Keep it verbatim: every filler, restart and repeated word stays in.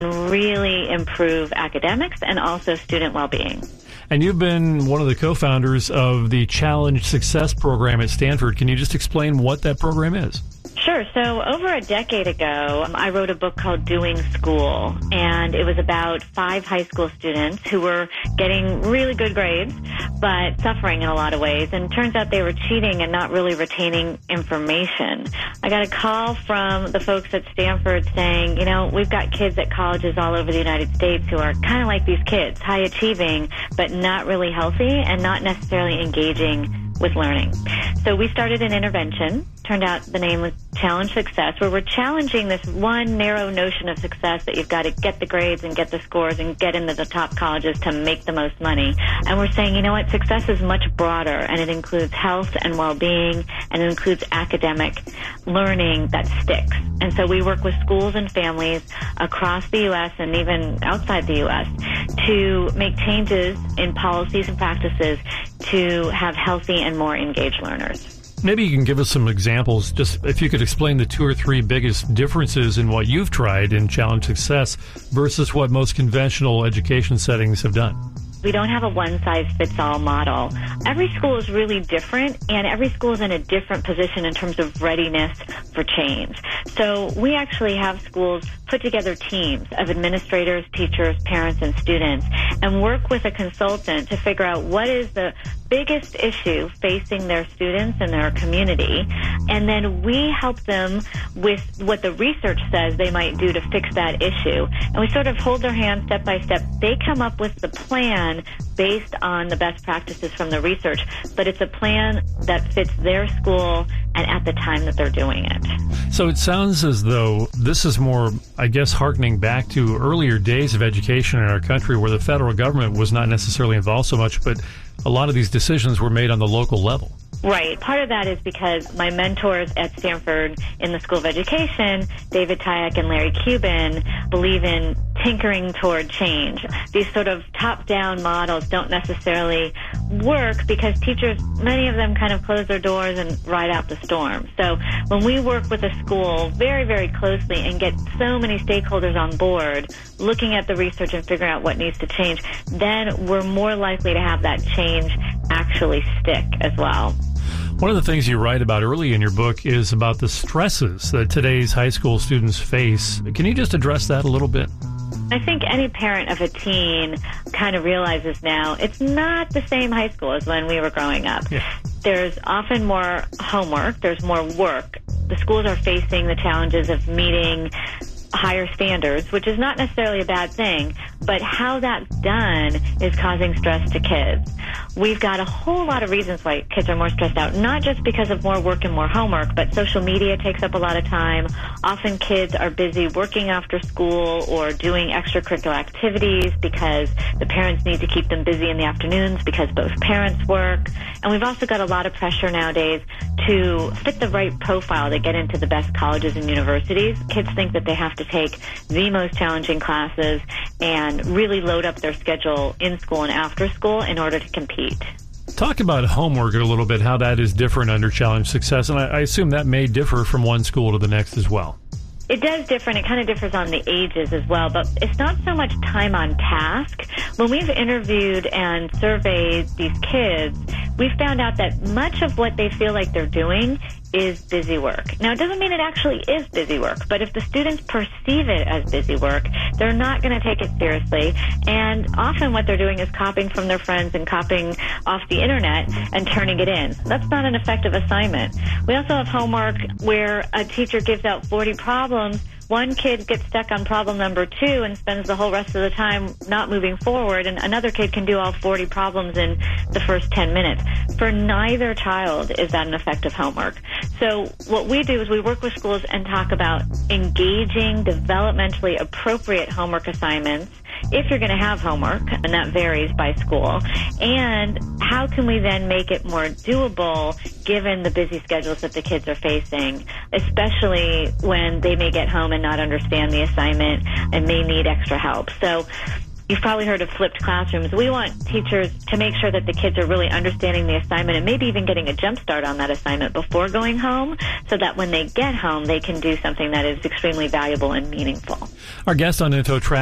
really improve academics and also student well-being. And you've been one of the co-founders of the Challenge Success program at Stanford. Can you just explain what that program is? Sure. So over a decade ago, um, I wrote a book called Doing School, and it was about five high school students who were getting really good grades, but suffering in a lot of ways. And it turns out they were cheating and not really retaining information. I got a call from the folks at Stanford saying, you know, we've got kids at colleges all over the United States who are kind of like these kids, high achieving, but not really healthy and not necessarily engaging with learning. So we started an intervention. Turned out the name was Challenge Success, where we're challenging this one narrow notion of success that you've got to get the grades and get the scores and get into the top colleges to make the most money. And we're saying, you know what, success is much broader, and it includes health and well-being, and it includes academic learning that sticks. And so we work with schools and families across the U S and even outside the U S to make changes in policies and practices to have healthy and more engaged learners. Maybe you can give us some examples, just if you could explain the two or three biggest differences in what you've tried in Challenge Success versus what most conventional education settings have done. We don't have a one-size-fits-all model. Every school is really different, and every school is in a different position in terms of readiness for change. So we actually have schools put together teams of administrators, teachers, parents, and students, and work with a consultant to figure out what is the biggest issue facing their students and their community, and then we help them with what the research says they might do to fix that issue. And we sort of hold their hand step by step. They come up with the plan based on the best practices from the research, but it's a plan that fits their school and at the time that they're doing it. So it sounds as though this is more, I guess, hearkening back to earlier days of education in our country where the federal government was not necessarily involved so much, but a lot of these decisions were made on the local level. Right. Part of that is because my mentors at Stanford in the School of Education, David Tyack and Larry Cuban, believe in tinkering toward change. These sort of top-down models don't necessarily work because teachers, many of them kind of close their doors and ride out the storm. So when we work with a school very, very closely and get so many stakeholders on board looking at the research and figuring out what needs to change, then we're more likely to have that change actually stick as well. One of the things you write about early in your book is about the stresses that today's high school students face. Can you just address that a little bit? I think any parent of a teen kind of realizes now it's not the same high school as when we were growing up. Yeah. There's often more homework. There's more work. The schools are facing the challenges of meeting higher standards, which is not necessarily a bad thing, but how that's done is causing stress to kids. We've got a whole lot of reasons why kids are more stressed out, not just because of more work and more homework, but social media takes up a lot of time. Often kids are busy working after school or doing extracurricular activities because the parents need to keep them busy in the afternoons because both parents work. And we've also got a lot of pressure nowadays to fit the right profile to get into the best colleges and universities. Kids think that they have to take the most challenging classes and really load up their schedule in school and after school in order to compete. Talk about homework a little bit, how that is different under Challenge Success, and I, I assume that may differ from one school to the next as well. It does differ, and it kind of differs on the ages as well, but it's not so much time on task. When we've interviewed and surveyed these kids, we've found out that much of what they feel like they're doing is busy work. Now, it doesn't mean it actually is busy work, but if the students perceive it as busy work, they're not going to take it seriously. And often what they're doing is copying from their friends and copying off the internet and turning it in. That's not an effective assignment. We also have homework where a teacher gives out forty problems. One kid gets stuck on problem number two and spends the whole rest of the time not moving forward, and another kid can do all forty problems in the first ten minutes. For neither child is that an effective homework. So what we do is we work with schools and talk about engaging, developmentally appropriate homework assignments, if you're going to have homework, and that varies by school, and how can we then make it more doable given the busy schedules that the kids are facing, especially when they may get home and not understand the assignment and may need extra help. So you've probably heard of flipped classrooms. We want teachers to make sure that the kids are really understanding the assignment and maybe even getting a jump start on that assignment before going home, so that when they get home, they can do something that is extremely valuable and meaningful. Our guest on Info Track